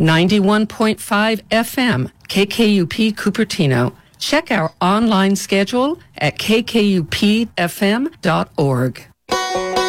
91.5 FM, KKUP Cupertino. Check our online schedule at kkupfm.org.